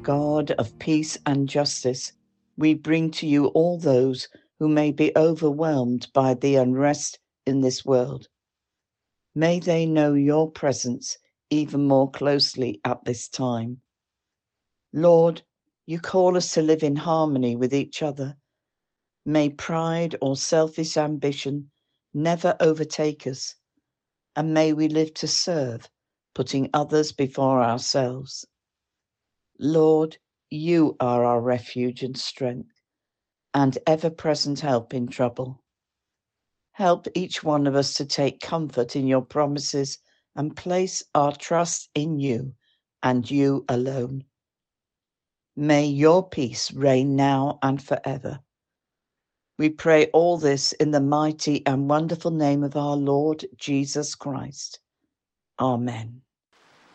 God of peace and justice, we bring to you all those who may be overwhelmed by the unrest in this world. May they know your presence even more closely at this time. Lord, you call us to live in harmony with each other. May pride or selfish ambition never overtake us, and may we live to serve, putting others before ourselves. Lord, you are our refuge and strength, and ever-present help in trouble. Help each one of us to take comfort in your promises and place our trust in you and you alone. May your peace reign now and forever. We pray all this in the mighty and wonderful name of our Lord Jesus Christ. Amen.